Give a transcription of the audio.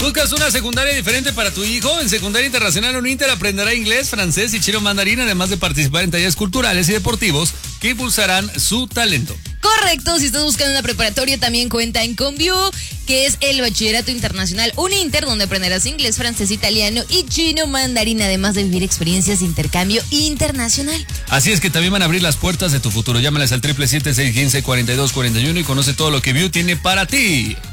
¿Buscas una secundaria diferente para tu hijo? En Secundaria Internacional Uninter aprenderá inglés, francés y chino mandarín, además de participar en talleres culturales y deportivos que impulsarán su talento. Correcto, si estás buscando una preparatoria también cuenta en Conview, que es el Bachillerato Internacional Uninter, donde aprenderás inglés, francés, italiano y chino mandarín, además de vivir experiencias de intercambio internacional. Así es que también van a abrir las puertas de tu futuro. Llámales al 777-615-4241 y conoce todo lo que View tiene para ti.